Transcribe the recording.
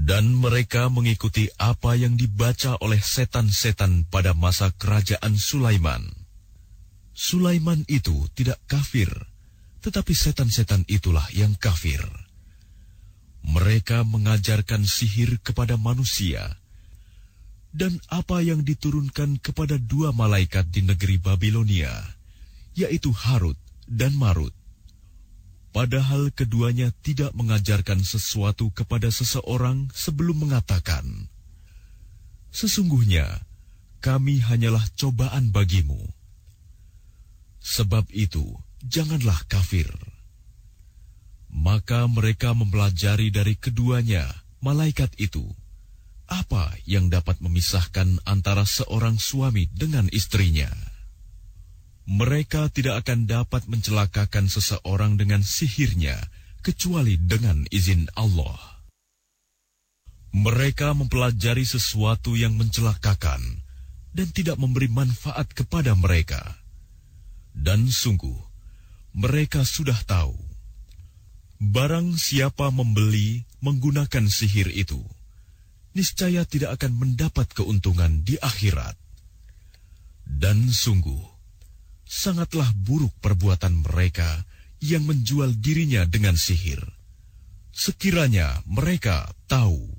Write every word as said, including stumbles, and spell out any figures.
Dan mereka mengikuti apa yang dibaca oleh setan-setan pada masa kerajaan Sulaiman. Sulaiman itu tidak kafir, tetapi setan-setan itulah yang kafir. Mereka mengajarkan sihir kepada manusia, dan apa yang diturunkan kepada dua malaikat di negeri Babilonia, yaitu Harut dan Marut. Padahal keduanya tidak mengajarkan sesuatu kepada seseorang sebelum mengatakan, "Sesungguhnya kami hanyalah cobaan bagimu." Sebab itu, janganlah kafir. Maka mereka mempelajari dari keduanya, malaikat itu, apa yang dapat memisahkan antara seorang suami dengan istrinya. Mereka tidak akan dapat mencelakakan seseorang dengan sihirnya, kecuali dengan izin Allah. Mereka mempelajari sesuatu yang mencelakakan, dan tidak memberi manfaat kepada mereka. Dan sungguh, mereka sudah tahu, barang siapa membeli menggunakan sihir itu, niscaya tidak akan mendapat keuntungan di akhirat. Dan sungguh, sangatlah buruk perbuatan mereka yang menjual dirinya dengan sihir, sekiranya mereka tahu.